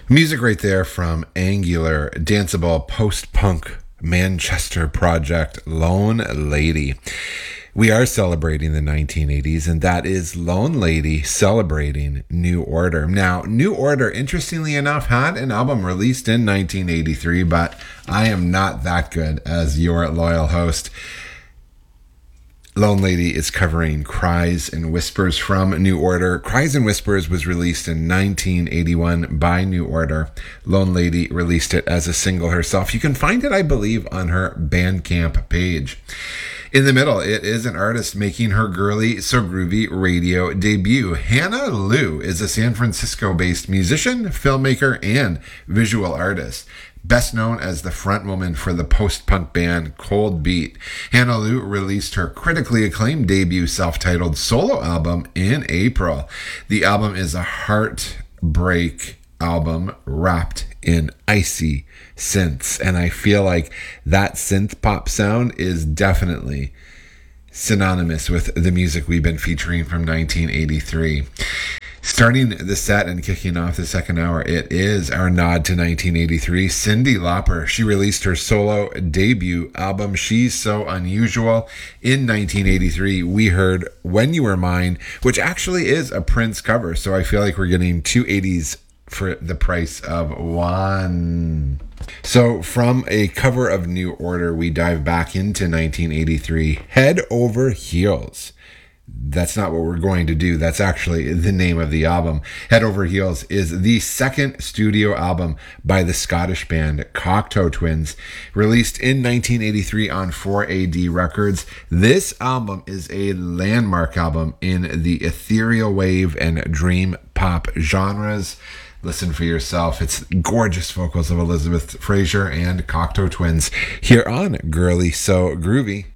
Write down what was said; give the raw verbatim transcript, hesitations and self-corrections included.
Music right there from Angular, danceable post-punk Manchester project Lone Lady. We are celebrating the nineteen eighties, and that is Lone Lady celebrating New Order. Now, New Order, interestingly enough, had an album released in nineteen eighty-three, but I am not that good as your loyal host. Lone Lady is covering Cries and Whispers from New Order. Cries and Whispers was released in nineteen eighty-one by New Order. Lone Lady released it as a single herself. You can find it, I believe, on her Bandcamp page. In the middle, it is an artist making her girly, so groovy radio debut. Hannah Liu is a San Francisco-based musician, filmmaker, and visual artist. Best known as the frontwoman for the post-punk band Cold Beat, Hannah Liu released her critically acclaimed debut self-titled solo album in April. The album is a heartbreak album wrapped in icy synths, and I feel like that synth pop sound is definitely synonymous with the music we've been featuring from nineteen eighty-three. Starting the set and kicking off the second hour, it is our nod to nineteen eighty-three. Cyndi Lauper, she released her solo debut album, She's So Unusual. In nineteen eighty-three, we heard When You Were Mine, which actually is a Prince cover, so I feel like we're getting two eighties for the price of one. So from a cover of New Order, we dive back into nineteen eighty-three, Head Over Heels. That's not what we're going to do. That's actually the name of the album. Head Over Heels is the second studio album by the Scottish band Cocteau Twins, released in nineteen eighty-three on four A D Records. This album is a landmark album in the ethereal wave and dream pop genres. Listen for yourself. It's gorgeous vocals of Elizabeth Fraser and Cocteau Twins here on Girly So Groovy.